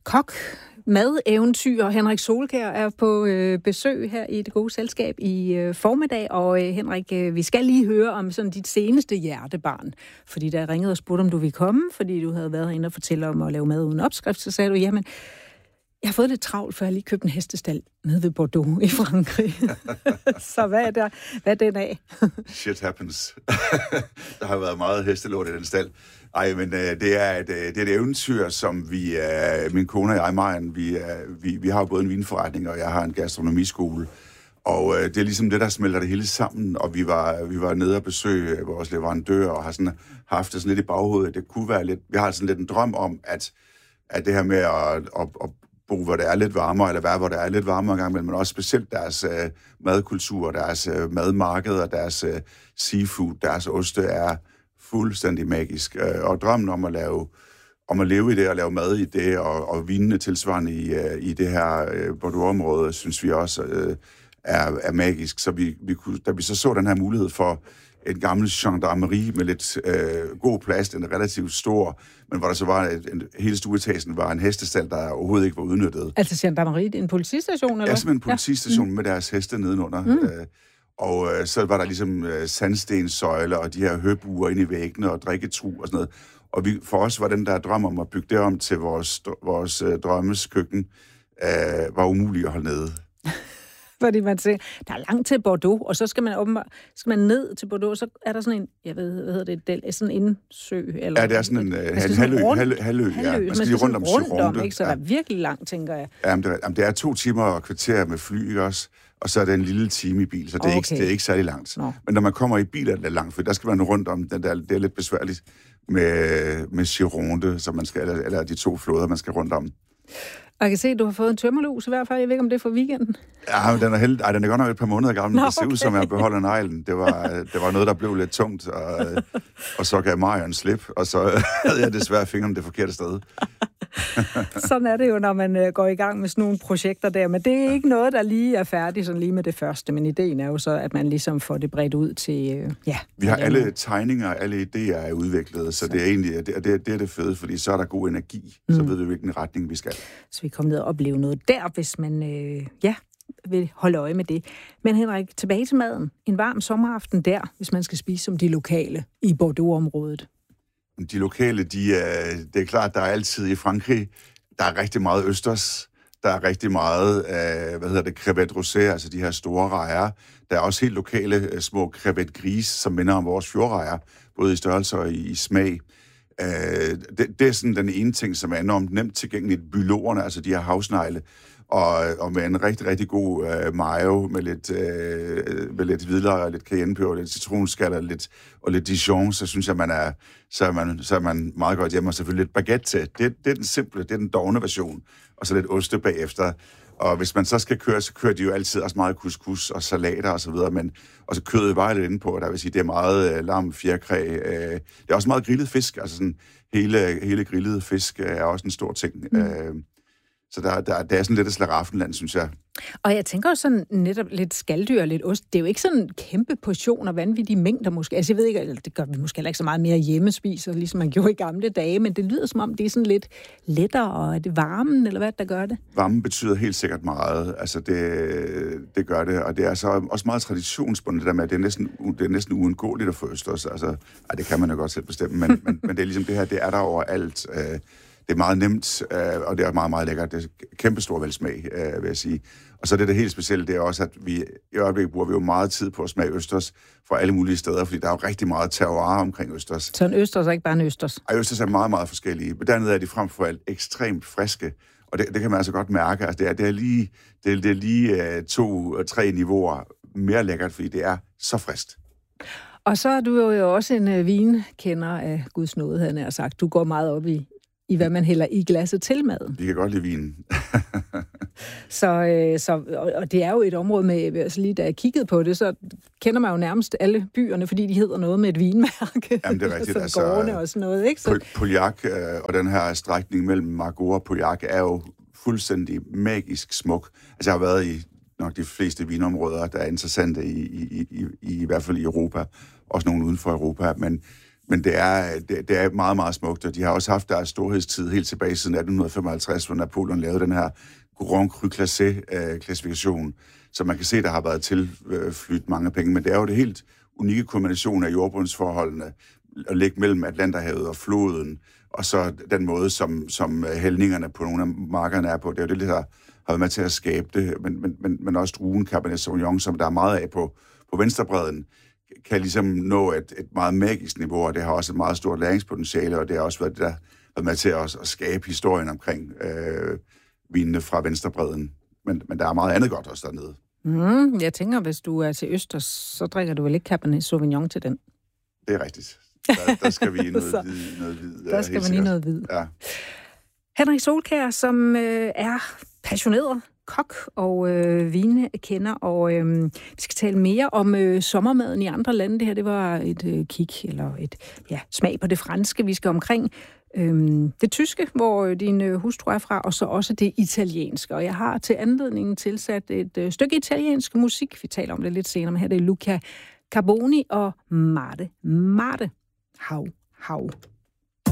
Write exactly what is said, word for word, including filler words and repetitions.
Kok, madeventyr. Henrik Solkjær er på øh, besøg her i Det Gode Selskab i øh, formiddag, og øh, Henrik, øh, vi skal lige høre om sådan dit seneste hjertebarn, fordi der ringede og spurgte, om du ville komme, fordi du havde været herinde og fortælle om at lave mad uden opskrift, så sagde du, jamen, jeg har fået lidt travlt, for jeg har lige købt en hestestald nede ved Bordeaux i Frankrig. Så hvad er, der, hvad er den af? Shit happens. Der har været meget hestelort i den stald. Ej, men uh, det, er et, det er et eventyr, som vi, uh, min kone og jeg, Marian, vi, uh, vi, vi har både en vinforretning, og jeg har en gastronomiskole. Og uh, det er ligesom det, der smelter det hele sammen. Og vi var, vi var nede og besøge vores leverandør, og har sådan, haft det sådan lidt i baghovedet. Det kunne være lidt, vi har sådan lidt en drøm om, at, at det her med at, at, at bo, hvor det er lidt varmere, eller være, hvor det er lidt varmere gang imellem, men også specielt deres uh, madkultur, deres uh, madmarkeder, deres uh, seafood, deres oste er fuldstændig magisk. Og drømmen om at lave, om at leve i det, og lave mad i det, og, og vinene tilsvarende i, i det her Bordeaux-område, synes vi også uh, er, er magisk. Så vi, vi kunne, da vi så så den her mulighed for en gammel gendarmerie med lidt uh, god plads, den er relativt stor, men hvor der så var et, en, hele stueetagen var en hestestald, der overhovedet ikke var udnyttet. Altså gendarmerie, en politistation, eller? Ja, simpelthen en politistation ja. mm. med deres heste nedenunder. Mm. Uh, Og øh, så var der ligesom øh, sandstenssøjler og de her høbuer inde i væggene og drikketru og sådan noget. Og vi, for os var den der drøm om at bygge det om til vores, vores øh, drømmes køkken, øh, var umulig at holde nede. Fordi man siger, der er langt til Bordeaux, og så skal man, åbenbart, skal man ned til Bordeaux, så er der sådan en, jeg ved, hvad hedder det, del, sådan en indsø? Eller, ja, det er sådan en øh, halvø, halvø, halvø, ja. Man skal lige rundt om Gironde. Så ja. Der er virkelig langt, tænker jeg. Ja, men det, jamen, det er to timer og kvarter med fly, ikke også? Og så er det en lille time i bil, så det er, okay. ikke, det er ikke særlig langt. No. Men når man kommer i bil, er det langt, for der skal man rundt om, den der, det er lidt besværligt med, med Gironde, så man skal, eller, eller de to floder, man skal rundt om. Og jeg kan se, at du har fået en tømmerlus i hvert fald. Jeg ved ikke, om det er for weekenden. Ja, men den er, held... Ej, den er godt nok et par måneder gammel. Nå, okay. Det ser ud som, jeg beholder neglen. Det var, det var noget, der blev lidt tungt, og, og så gav Marian slip, og så havde jeg desværre fingeren det forkerte sted. Sådan er det jo, når man uh, går i gang med sådan nogle projekter der. Men det er ikke noget, der lige er færdigt sådan lige med det første. Men ideen er jo så, at man ligesom får det bredt ud til... Uh, ja. Vi har alle tegninger, alle idéer er udviklet, så, så. det er egentlig det, det, det er det fede, fordi så er der god energi. Mm. Så ved vi, hvilken retning vi skal. Så vi kommer ned og oplever noget der, hvis man øh, ja, vil holde øje med det. Men Henrik, tilbage til maden. En varm sommeraften der, hvis man skal spise som de lokale i Bordeaux-området. De lokale, de er, det er klart, der er altid i Frankrig, der er rigtig meget østers, der er rigtig meget, øh, hvad hedder det, crevette rosé, altså de her store rejer. Der er også helt lokale øh, små crevette gris, som minder om vores fjordrejer, både i størrelse og i, i smag. Øh, det, det er sådan den ene ting, som er enormt nemt tilgængeligt. Bylorerne, altså de her havsnegle, og, og med en rigtig, rigtig god øh, mayo, med lidt, øh, med lidt hvidløg og lidt cayennepeber, lidt citronskal og lidt, og lidt Dijon, så synes jeg, man er, så er man, så er man meget godt hjemme, og selvfølgelig lidt baguette til. Det, det er den simple, det er den dovne version, og så lidt oste bagefter. Og hvis man så skal køre, så kører de jo altid også meget couscous og salater og så videre, men og så kødet var jeg lidt inde på, der vil sige, det er meget øh, lam, fjerkræ. Øh, det er også meget grillet fisk, altså sådan hele, hele grillet fisk er også en stor ting. Mm. Øh, så der, der, der er sådan lidt et slaraffenland, synes jeg. Og jeg tænker jo sådan netop lidt skaldyr og lidt ost. Det er jo ikke sådan kæmpe portioner, vanvittige mængder måske. Altså jeg ved ikke, eller det gør vi måske heller ikke så meget mere hjemmespiser, ligesom man gjorde i gamle dage, men det lyder som om, det er sådan lidt lettere, og er det varmen, eller hvad der gør det? Varmen betyder helt sikkert meget. Altså det, det gør det, og det er så også meget traditionsbundet, det der med, at det er næsten, det er næsten uundgåeligt at få østers. Altså, ej, det kan man jo godt selv bestemme, men, men, men det er ligesom det her, det er der overalt. Det er meget nemt, øh, og det er meget, meget lækkert. Det er kæmpestor velsmag, øh, vil jeg sige. Og så er det det helt specielle, det er også, at vi i øjeblikket bruger vi jo meget tid på at smage østers fra alle mulige steder, fordi der er jo rigtig meget terroir omkring østers. Så en østers er ikke bare en østers? Ej, østers er meget, meget forskellige. Men dernede er de frem for alt ekstremt friske, og det, det kan man altså godt mærke. Altså, det er, det er lige, det er, det er lige uh, to, tre niveauer mere lækkert, fordi det er så friskt. Og så er du jo også en uh, vinkender af Guds nåde, havde jeg sagt. Du går meget op i i hvad man hælder i glasset til maden. Vi kan godt lide vin. så, øh, så, og, og det er jo et område med, altså lige da jeg kiggede på det, så kender man jo nærmest alle byerne, fordi de hedder noget med et vinmærke. Jamen det er rigtigt. altså, gårdene og sådan noget, ikke? Så... Pauillac øh, og den her strækning mellem Margaux og Pauillac er jo fuldstændig magisk smuk. Altså jeg har været i nok de fleste vinområder, der er interessante i, i, i, i, i hvert fald i Europa, også nogle uden for Europa, men Men det er, det, det er meget, meget smukt, og de har også haft deres storhedstid helt tilbage siden atten femoghalvtreds, hvor Napoleon lavede den her Grand Cru Classé-klassifikation, så man kan se, der har været tilflydt mange penge, men det er jo det helt unikke kombination af jordbundsforholdene, at ligge mellem Atlanterhavet og floden, og så den måde, som, som hældningerne på nogle af markerne er på. Det er jo det, der har været med til at skabe det, men, men, men, men også druen Cabernet Sauvignon, som der er meget af på, på venstrebredden, kan ligesom nå et, et meget magisk niveau, og det har også et meget stort læringspotentiale, og det har også været det, der har været med til at, at skabe historien omkring øh, vinene fra venstrebredden. Men, men der er meget andet godt også dernede. Mm, jeg tænker, hvis du er til Østers, så drikker du vel ikke Cabernet Sauvignon til den? Det er rigtigt. Der, der skal vi i noget hvid. Noget hvid der skal man i noget hvid. Ja. Henrik Solkjær, som øh, er passioneret kok og øh, vinekender, og øh, vi skal tale mere om øh, sommermaden i andre lande. Det her, det var et øh, kig, eller et ja, smag på det franske. Vi skal omkring øh, det tyske, hvor din øh, hustru er fra, og så også det italienske. Og jeg har til anledningen tilsat et øh, stykke italiensk musik. Vi taler om det lidt senere, men her det er Luca Carboni og Marte. Marte. Hav, hav.